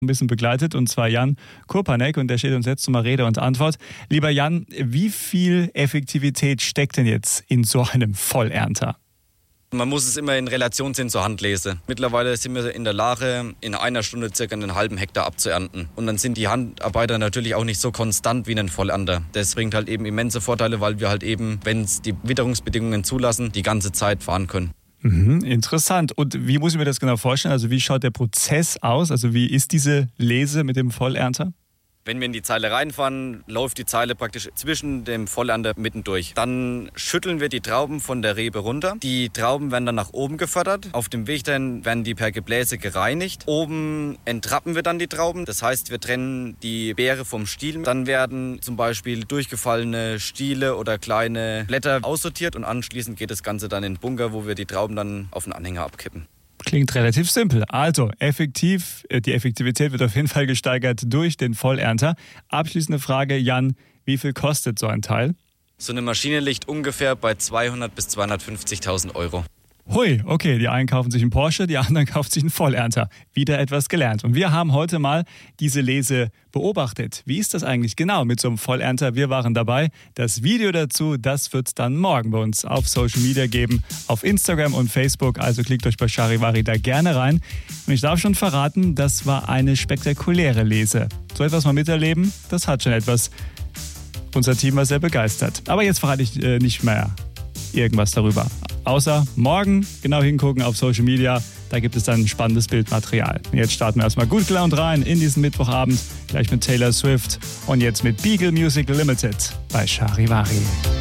ein bisschen begleitet, und zwar Jan Kurpanek, und der steht uns jetzt mal Rede und Antwort. Lieber Jan, wie viel Effektivität steckt denn jetzt in so einem Vollernter? Man muss es immer in Relation sehen zur Handlese. Mittlerweile sind wir in der Lage, in einer Stunde circa einen halben Hektar abzuernten. Und dann sind die Handarbeiter natürlich auch nicht so konstant wie ein Vollernter. Das bringt halt eben immense Vorteile, weil wir halt eben, wenn es die Witterungsbedingungen zulassen, die ganze Zeit fahren können. Interessant. Und wie muss ich mir das genau vorstellen? Also wie schaut der Prozess aus? Also wie ist diese Lese mit dem Vollernter? Wenn wir in die Zeile reinfahren, läuft die Zeile praktisch zwischen dem Vollernter mitten durch. Dann schütteln wir die Trauben von der Rebe runter. Die Trauben werden dann nach oben gefördert. Auf dem Weg dahin werden die per Gebläse gereinigt. Oben entrappen wir dann die Trauben. Das heißt, wir trennen die Beere vom Stiel. Dann werden zum Beispiel durchgefallene Stiele oder kleine Blätter aussortiert. Und anschließend geht das Ganze dann in den Bunker, wo wir die Trauben dann auf den Anhänger abkippen. Klingt relativ simpel. Also, die Effektivität wird auf jeden Fall gesteigert durch den Vollernter. Abschließende Frage, Jan, wie viel kostet so ein Teil? So eine Maschine liegt ungefähr bei 200.000 bis 250.000 Euro. Hui, okay, die einen kaufen sich einen Porsche, die anderen kaufen sich einen Vollernter. Wieder etwas gelernt. Und wir haben heute mal diese Lese beobachtet. Wie ist das eigentlich genau mit so einem Vollernter? Wir waren dabei. Das Video dazu, das wird es dann morgen bei uns auf Social Media geben, auf Instagram und Facebook. Also klickt euch bei Charivari da gerne rein. Und ich darf schon verraten, das war eine spektakuläre Lese. So etwas mal miterleben, das hat schon etwas. Unser Team war sehr begeistert. Aber jetzt verrate ich nicht mehr irgendwas darüber. Außer morgen genau hingucken auf Social Media, da gibt es dann spannendes Bildmaterial. Jetzt starten wir erstmal gut gelaunt rein in diesen Mittwochabend, gleich mit Taylor Swift und jetzt mit Beagle Music Limited bei Charivari.